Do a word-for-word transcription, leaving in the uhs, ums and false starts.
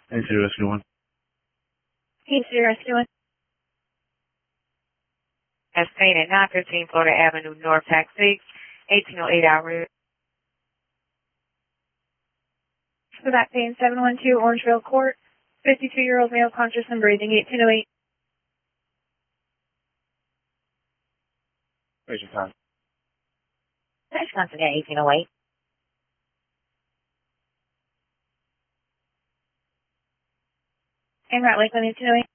Hey, City Rescue one. Hey, City Rescue one. As stated, nine fifteen Florida Avenue North, Tax six, eighteen oh eight hours. So that paying seven one two Orangeville Court, fifty-two-year-old male conscious and breathing, eighteen oh eight. Where's your time? That's once again, eighteen oh eight. And Rat Lakeland, eighteen oh eight.